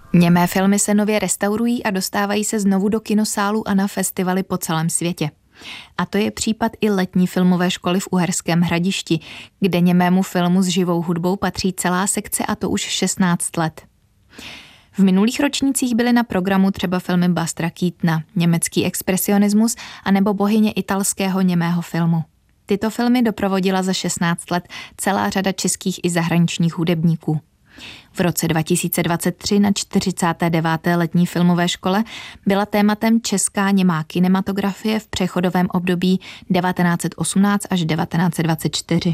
Němé filmy se nově restaurují a dostávají se znovu do kinosálů a na festivaly po celém světě. A to je případ i letní filmové školy v Uherském Hradišti, kde němému filmu s živou hudbou patří celá sekce a to už 16 let. V minulých ročnících byly na programu třeba filmy Bustra Keatona, německý expresionismus a nebo bohyně italského němého filmu. Tyto filmy doprovodila za 16 let celá řada českých i zahraničních hudebníků. V roce 2023 na 49. letní filmové škole byla tématem česká němá kinematografie v přechodovém období 1918 až 1924.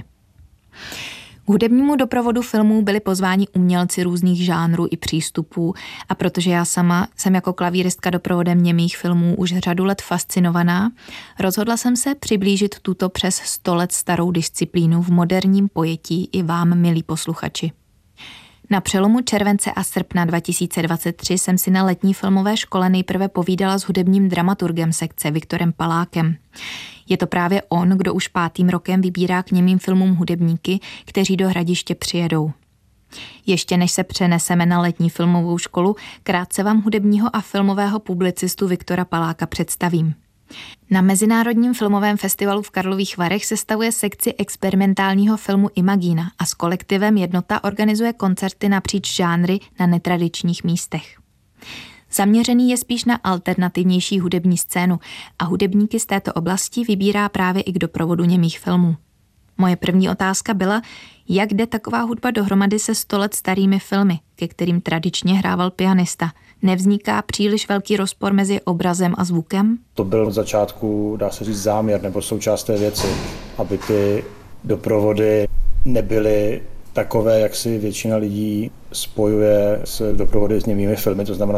K hudebnímu doprovodu filmů byli pozváni umělci různých žánrů i přístupů a protože já sama jsem jako klavíristka doprovodem němých filmů už řadu let fascinovaná, rozhodla jsem se přiblížit tuto přes 100 let starou disciplínu v moderním pojetí i vám, milí posluchači. Na přelomu července a srpna 2023 jsem si na letní filmové škole nejprve povídala s hudebním dramaturgem sekce Viktorem Palákem. Je to právě on, kdo už 5. rokem vybírá k němým filmům hudebníky, kteří do Hradiště přijedou. Ještě než se přeneseme na letní filmovou školu, krátce vám hudebního a filmového publicistu Viktora Paláka představím. Na Mezinárodním filmovém festivalu v Karlových Varech sestavuje sekci experimentálního filmu Imagina a s kolektivem Jednota organizuje koncerty napříč žánry na netradičních místech. Zaměřený je spíš na alternativnější hudební scénu a hudebníky z této oblasti vybírá právě i k doprovodu němých filmů. Moje první otázka byla, jak jde taková hudba dohromady se 100 let starými filmy, ke kterým tradičně hrával pianista. Nevzniká příliš velký rozpor mezi obrazem a zvukem? To byl od začátku, dá se říct, záměr nebo součást té věci, aby ty doprovody nebyly takové, jak si většina lidí spojuje s doprovody s němými filmy, to znamená